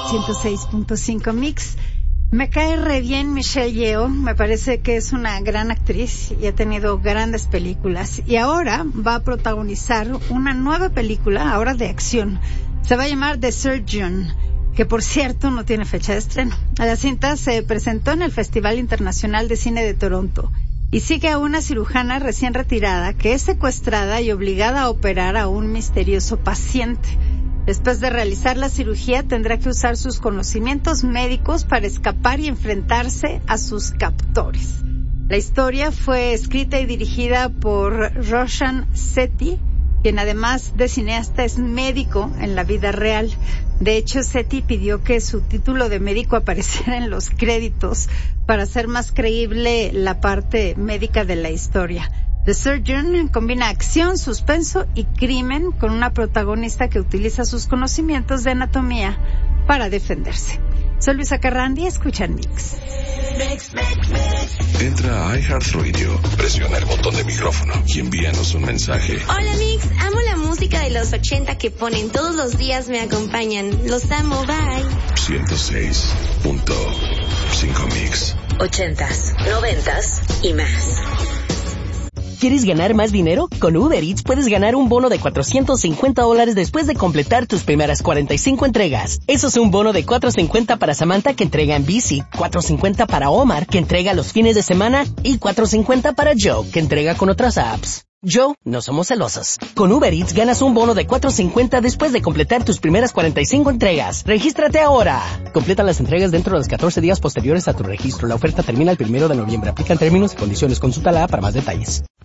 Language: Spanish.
106.5 Mix. Me cae re bien Michelle Yeoh, me parece que es una gran actriz y ha tenido grandes películas. Y ahora va a protagonizar una nueva película, ahora de acción. Se va a llamar The Surgeon, que por cierto no tiene fecha de estreno. La cinta se presentó en el Festival Internacional de Cine de Toronto y sigue a una cirujana recién retirada que es secuestrada y obligada a operar a un misterioso paciente. Después de realizar la cirugía, tendrá que usar sus conocimientos médicos para escapar y enfrentarse a sus captores. La historia fue escrita y dirigida por Roshan Sethi, quien además de cineasta es médico en la vida real. De hecho, Sethi pidió que su título de médico apareciera en los créditos para hacer más creíble la parte médica de la historia. The Surgeon combina acción, suspenso y crimen con una protagonista que utiliza sus conocimientos de anatomía para defenderse. Soy Luisa Carrandi, escuchan Mix. Entra a iHeartRadio, presiona el botón de micrófono y envíanos un mensaje. Hola Mix, amo la música de los 80 que ponen todos los días, me acompañan. Los amo, bye. 106.5 Mix. 80s, 90s y más. ¿Quieres ganar más dinero? Con Uber Eats puedes ganar un bono de $450 después de completar tus primeras 45 entregas. Eso es un bono de $450 para Samantha, que entrega en bici, $450 para Omar, que entrega los fines de semana, y $450 para Joe, que entrega con otras apps. Joe, no somos celosos. Con Uber Eats ganas un bono de $450 después de completar tus primeras 45 entregas. ¡Regístrate ahora! Completa las entregas dentro de los 14 días posteriores a tu registro. La oferta termina el 1 de noviembre. Aplican términos y condiciones. Consulta la app para más detalles.